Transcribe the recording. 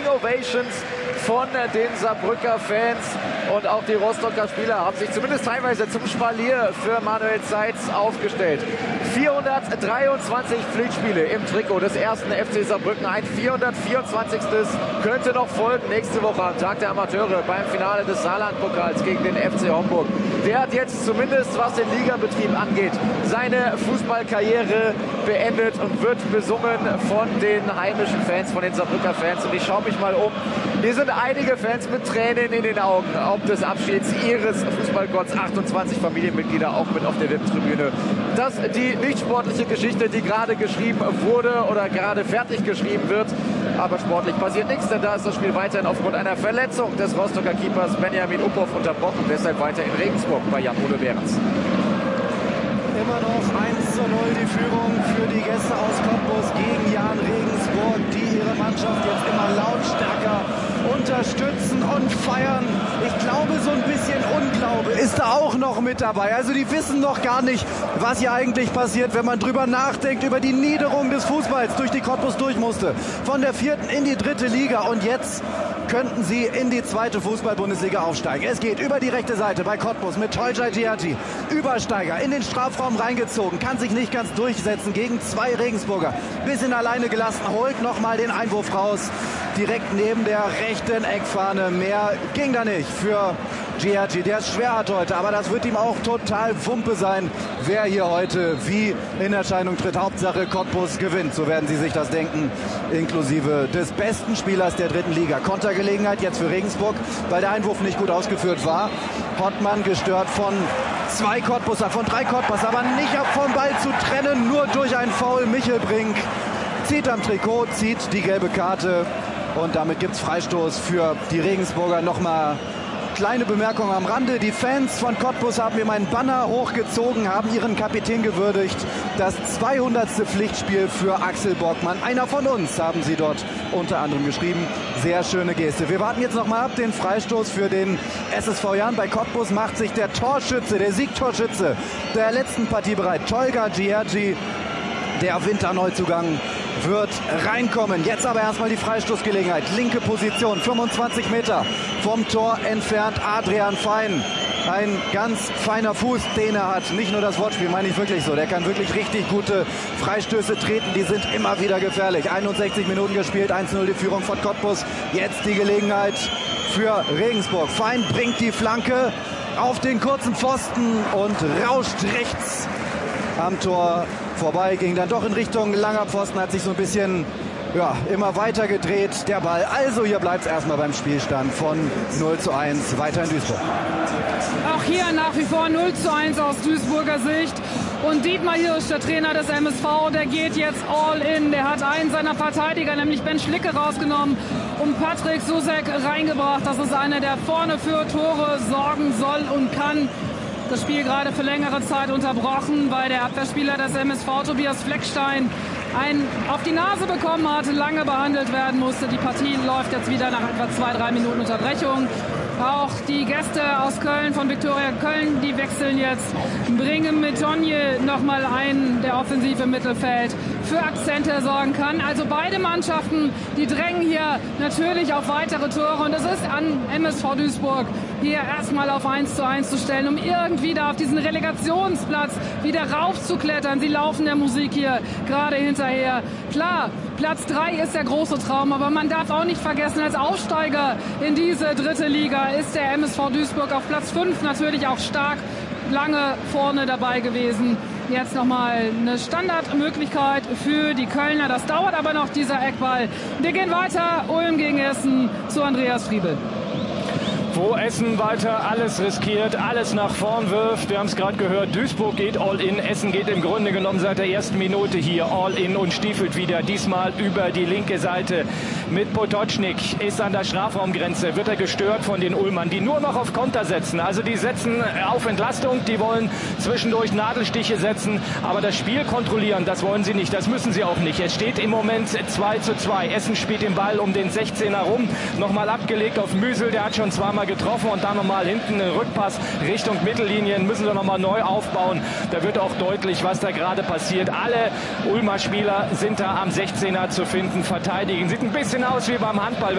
Ovations von den Saarbrücker Fans. Und auch die Rostocker Spieler haben sich zumindest teilweise zum Spalier für Manuel Zeitz aufgestellt. 423 Pflichtspiele im Trikot des ersten FC Saarbrücken. Ein 424. könnte noch folgen nächste Woche am Tag der Amateure beim Finale des Saarland-Pokals gegen den FC Homburg. Der hat jetzt zumindest, was den Ligabetrieb angeht, seine Fußballkarriere beendet und wird besungen von den heimischen Fans, von den Saarbrücker Fans. Und ich schaue mich mal um. Hier sind einige Fans mit Tränen in den Augen, ob des Abschieds ihres Fußballgotts. 28 Familienmitglieder auch mit auf der VIP-Tribüne. Das ist die nicht sportliche Geschichte, die gerade geschrieben wurde oder gerade fertig geschrieben wird. Aber sportlich passiert nichts, denn da ist das Spiel weiterhin aufgrund einer Verletzung des Rostocker Keepers Benjamin Uphoff unterbrochen. Deshalb weiter in Regensburg bei Jan-Ole Behrens. Immer noch 1:0 die Führung für die Gäste aus Cottbus gegen Jahn Regensburg, die ihre Mannschaft jetzt immer lautstärker unterstützen und feiern. Ich glaube, so ein bisschen Unglaube ist da auch noch mit dabei. Also die wissen noch gar nicht, was hier eigentlich passiert, wenn man drüber nachdenkt, über die Niederung des Fußballs, durch die Cottbus durch musste. Von der 4. in die 3. Liga und jetzt könnten sie in die 2. Fußball-Bundesliga aufsteigen. Es geht über die rechte Seite bei Cottbus mit Tolcay Giaci. Übersteiger in den Strafraum reingezogen, kann sich nicht ganz durchsetzen gegen 2 Regensburger. Bisschen alleine gelassen, holt nochmal den Einwurf raus. Direkt neben der rechten Eckfahne. Mehr ging da nicht für Giaci, der es schwer hat heute. Aber das wird ihm auch total Wumpe sein, wer hier heute wie in Erscheinung tritt. Hauptsache Cottbus gewinnt, so werden sie sich das denken. Inklusive des besten Spielers der 3. Liga. Kontergelegenheit jetzt für Regensburg, weil der Einwurf nicht gut ausgeführt war. Hottmann gestört von 2 Cottbuser, von 3 Cottbus, aber nicht vom Ball zu trennen, nur durch einen Foul. Michelbrink zieht am Trikot, zieht die gelbe Karte. Und damit gibt es Freistoß für die Regensburger. Nochmal kleine Bemerkung am Rande. Die Fans von Cottbus haben ihm einen Banner hochgezogen, haben ihren Kapitän gewürdigt. Das 200. Pflichtspiel für Axel Borgmann. Einer von uns, haben sie dort unter anderem geschrieben. Sehr schöne Geste. Wir warten jetzt nochmal ab. Den Freistoß für den SSV Jahn. Bei Cottbus macht sich der Torschütze, der Siegtorschütze der letzten Partie bereit. Tolcay Giaci, der Winterneuzugang, wird reinkommen. Jetzt aber erstmal die Freistoßgelegenheit. Linke Position, 25 Meter vom Tor entfernt. Adrian Fein. Ein ganz feiner Fuß, den er hat. Nicht nur das Wortspiel, meine ich wirklich so. Der kann wirklich richtig gute Freistöße treten. Die sind immer wieder gefährlich. 61 Minuten gespielt, 1:0 die Führung von Cottbus. Jetzt die Gelegenheit für Regensburg. Fein bringt die Flanke auf den kurzen Pfosten und rauscht rechts am Tor vorbei, ging dann doch in Richtung langer Pfosten, hat sich so ein bisschen immer weiter gedreht, der Ball. Also hier bleibt es erstmal beim Spielstand von 0:1 weiter in Duisburg. Auch hier nach wie vor 0:1 aus Duisburger Sicht. Und Dietmar Hirsch, der Trainer des MSV, der geht jetzt all in. Der hat einen seiner Verteidiger, nämlich Ben Schlicke, rausgenommen und Patrick Susek reingebracht. Das ist einer, der vorne für Tore sorgen soll und kann. Das Spiel gerade für längere Zeit unterbrochen, weil der Abwehrspieler des MSV, Tobias Fleckstein, einen auf die Nase bekommen hat, lange behandelt werden musste. Die Partie läuft jetzt wieder nach etwa 2-3 Minuten Unterbrechung. Auch die Gäste aus Köln von Viktoria Köln, die wechseln jetzt, bringen mit Tonje nochmal einen, der offensiv im Mittelfeld für Akzente sorgen kann. Also beide Mannschaften, die drängen hier natürlich auf weitere Tore. Und es ist an MSV Duisburg, hier erstmal auf 1:1 zu stellen, um irgendwie da auf diesen Relegationsplatz wieder raufzuklettern. Sie laufen der Musik hier gerade hinterher. Klar, Platz 3 ist der große Traum, aber man darf auch nicht vergessen, als Aufsteiger in diese 3. Liga ist der MSV Duisburg auf Platz 5 natürlich auch stark lange vorne dabei gewesen. Jetzt nochmal eine Standardmöglichkeit für die Kölner. Das dauert aber noch, dieser Eckball. Wir gehen weiter. Ulm gegen Essen zu Andreas Friebel. Wo Essen weiter alles riskiert, alles nach vorn wirft. Wir haben es gerade gehört, Duisburg geht all in. Essen geht im Grunde genommen seit der ersten Minute hier all in und stiefelt wieder. Diesmal über die linke Seite mit Potocznik. Ist an der Strafraumgrenze, wird er gestört von den Ulmern, die nur noch auf Konter setzen. Also die setzen auf Entlastung, die wollen zwischendurch Nadelstiche setzen. Aber das Spiel kontrollieren, das wollen sie nicht, das müssen sie auch nicht. Es steht im Moment 2:2. Essen spielt den Ball um den 16er rum. Nochmal abgelegt auf Müsel, der hat schon zweimal getroffen und dann nochmal hinten einen Rückpass Richtung Mittellinien, müssen sie nochmal neu aufbauen. Da wird auch deutlich, was da gerade passiert. Alle Ulmer Spieler sind da am 16er zu finden, verteidigen. Sieht ein bisschen aus wie beim Handball.